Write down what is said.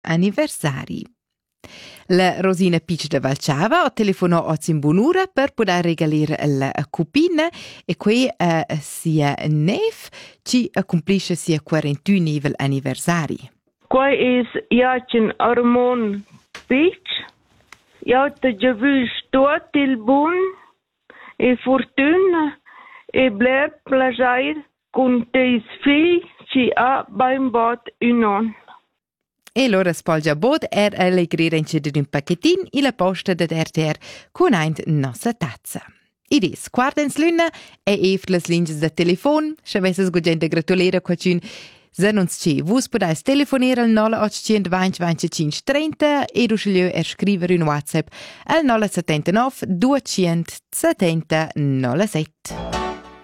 anniversari. La Rosina Pitch de Valciava telefonò a Zimbunura per poter regalare la cupina e qui sia Nef ci accomplisce sia 41 anniversari. Qua is Jacin Armon Pitch. Ja, te gewünscht tot il bun e fortuna e bleb plagiar con teis figli ci ha beim bot unon. E allora spolgia bod allegria in cede d'un pacchettin e la posta da der con ein nossa tazza. Idis, quartens luna e les linges da telefon, schaveses gugente gratulera quacun. Se non ci vus podais telefonare al 0820 25 30 e sceglieu scrivere un WhatsApp al 079 270 07.